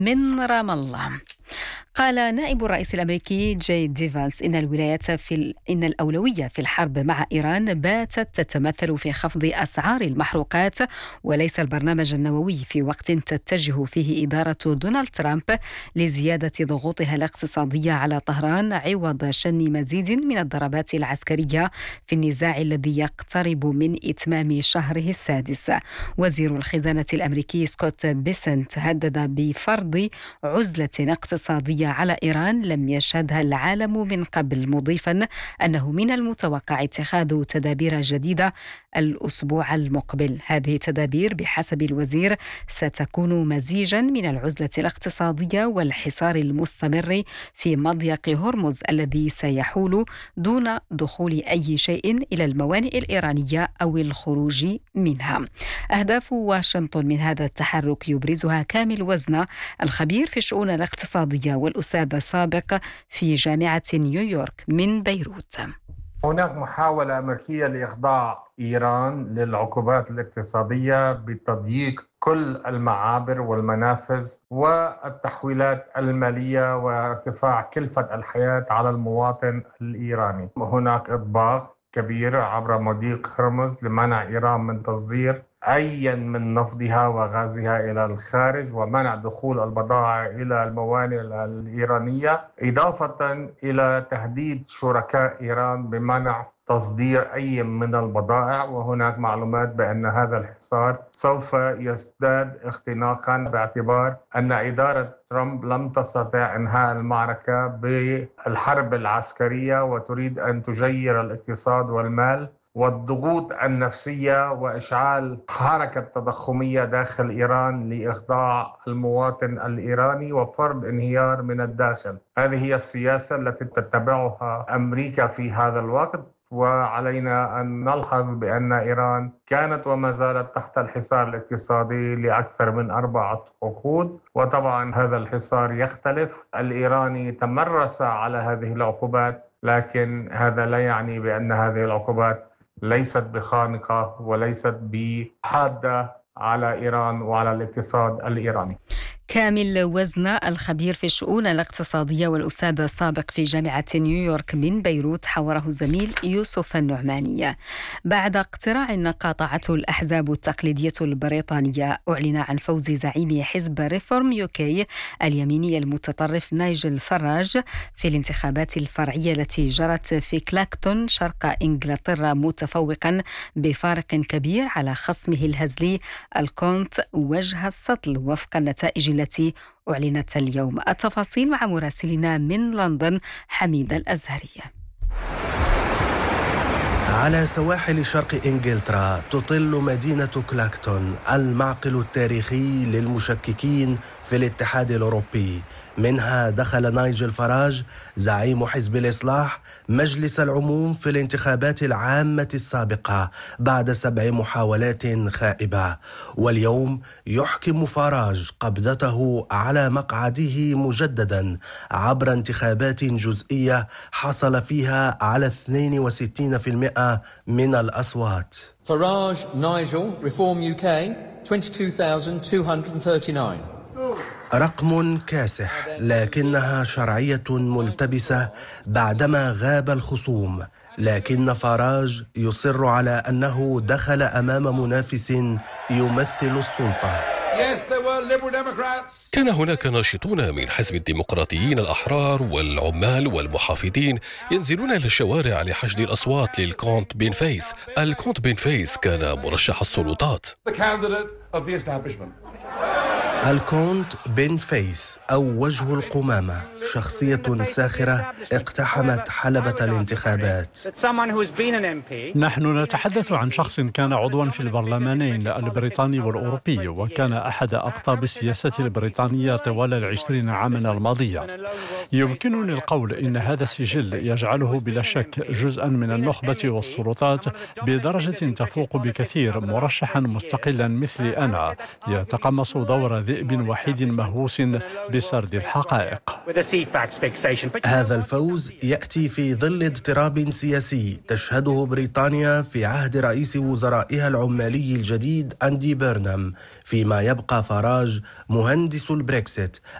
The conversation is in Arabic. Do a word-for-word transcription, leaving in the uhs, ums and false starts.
من رام الله. قال نائب الرئيس الأمريكي جي دي فانس إن الولايات في ال... إن الأولوية في الحرب مع إيران باتت تتمثل في خفض أسعار المحروقات وليس البرنامج النووي، في وقت تتجه فيه إدارة دونالد ترامب لزيادة ضغوطها الاقتصادية على طهران عوض شن مزيد من الضربات العسكرية في النزاع الذي يقترب من إتمام شهره السادس. وزير الخزانة الأمريكي سكوت بيسنت هدد بفرض عزلة اقتصادية على إيران لم يشهدها العالم من قبل، مضيفا أنه من المتوقع اتخاذ تدابير جديدة الأسبوع المقبل. هذه التدابير بحسب الوزير ستكون مزيجا من العزلة الاقتصادية والحصار المستمر في مضيق هرمز الذي سيحول دون دخول أي شيء إلى الموانئ الإيرانية أو الخروج منها. أهداف واشنطن من هذا التحرك يبرزها كامل وزنة، الخبير في الشؤون الاقتصادية والأستاذ السابق في جامعة نيويورك من بيروت. هناك محاولة أمريكية لإخضاع إيران للعقوبات الاقتصادية بتضييق كل المعابر والمنافذ والتحويلات المالية وارتفاع كلفة الحياة على المواطن الإيراني. هناك إطباق كبير عبر مضيق هرمز لمنع إيران من تصدير أي من نفطها وغازها إلى الخارج ومنع دخول البضائع إلى الموانئ الإيرانية، إضافة إلى تهديد شركاء إيران بمنع تصدير أي من البضائع. وهناك معلومات بأن هذا الحصار سوف يزداد اختناقا باعتبار أن إدارة ترامب لم تستطع إنهاء المعركة بالحرب العسكرية وتريد أن تجير الاقتصاد والمال، والضغوط النفسية وإشعال حركة تضخمية داخل إيران لإخضاع المواطن الإيراني وفرض انهيار من الداخل. هذه هي السياسة التي تتبعها أمريكا في هذا الوقت، وعلينا أن نلحظ بأن إيران كانت وما زالت تحت الحصار الاقتصادي لأكثر من أربعة عقود، وطبعا هذا الحصار يختلف. الإيراني تمرس على هذه العقوبات، لكن هذا لا يعني بأن هذه العقوبات ليست بخانقة وليست بحادة على إيران وعلى الاقتصاد الإيراني. كامل وزنة الخبير في الشؤون الاقتصادية والأستاذ السابق في جامعة نيويورك من بيروت، حوره الزميل يوسف النعماني. بعد اقتراع قاطعته الأحزاب التقليدية البريطانية، أعلن عن فوز زعيم حزب ريفورم يوكي اليميني المتطرف نايجل فراج في الانتخابات الفرعية التي جرت في كلاكتون شرق إنجلترا، متفوقا بفارق كبير على خصمه الهزلي الكونت وجه السطل وفق النتائج التي أعلنت اليوم. التفاصيل مع مراسلنا من لندن حميد الأزهري. على سواحل شرق إنجلترا تطل مدينة كلاكتون المعقل التاريخي للمشككين في الاتحاد الأوروبي. منها دخل نايجل فراج زعيم حزب الإصلاح مجلس العموم في الانتخابات العامة السابقة بعد سبع محاولات خائبة، واليوم يحكم فراج قبضته على مقعده مجددا عبر انتخابات جزئية حصل فيها على اثنين وستين بالمئة من الأصوات. Farage Nigel Reform يو كي twenty-two thousand two hundred thirty-nine. رقم كاسح، لكنها شرعية ملتبسة بعدما غاب الخصوم، لكن فراج يصر على أنه دخل أمام منافس يمثل السلطة. كان هناك ناشطون من حزب الديمقراطيين الأحرار والعمال والمحافظين ينزلون إلى الشوارع لحشد الأصوات للكونت بن فيس. الكونت بن فيس كان مرشح السلطات. الكونت بن فيس أو وجه القمامة، شخصية ساخرة اقتحمت حلبة الانتخابات. نحن نتحدث عن شخص كان عضوا في البرلمانين البريطاني والأوروبي، وكان أحد أقطاب السياسة البريطانية طوال العشرين عاما الماضية. يمكنني القول إن هذا السجل يجعله بلا شك جزءا من النخبة والسلطات بدرجة تفوق بكثير مرشحا مستقلا مثلي أنا يتقمص دور ذئب وحيد مهووس بسرد الحقائق. هذا الفوز يأتي في ظل اضطراب سياسي تشهده بريطانيا في عهد رئيس وزرائها العمالي الجديد أندي بيرنام، فيما يبقى فاراج مهندس البريكسيت